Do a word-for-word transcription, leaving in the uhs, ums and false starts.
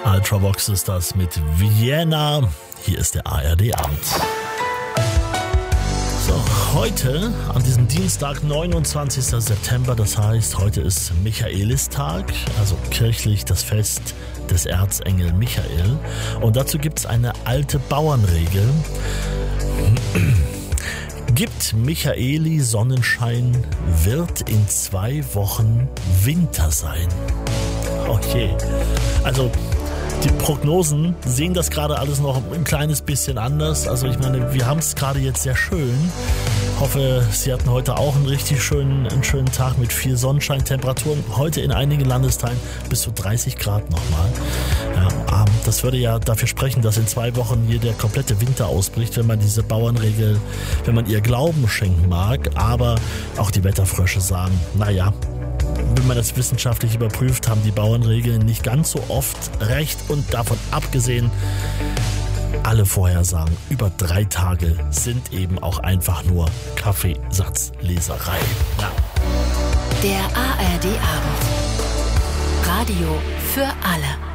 Ultravox ist das mit Vienna. Hier ist der A R D-Abend. So, heute, an diesem Dienstag, neunundzwanzigsten September, das heißt, heute ist Michaelistag, also kirchlich das Fest des Erzengel Michael. Und dazu gibt es eine alte Bauernregel. Gibt Michaeli Sonnenschein, wird in zwei Wochen Winter sein. Oh je. Also die Prognosen sehen das gerade alles noch ein kleines bisschen anders. Also ich meine, wir haben es gerade jetzt sehr schön. Hoffe, Sie hatten heute auch einen richtig schönen, einen schönen Tag mit viel Sonnenschein. Temperaturen heute in einigen Landesteilen bis zu dreißig Grad nochmal. Ja, das würde ja dafür sprechen, dass in zwei Wochen hier der komplette Winter ausbricht, wenn man diese Bauernregel, wenn man ihr Glauben schenken mag. Aber auch die Wetterfrösche sagen, naja, wenn man das wissenschaftlich überprüft, haben die Bauernregeln nicht ganz so oft recht. Und davon abgesehen, alle Vorhersagen über drei Tage sind eben auch einfach nur Kaffeesatzleserei. Ja. Der A R D-Abend. Radio für alle.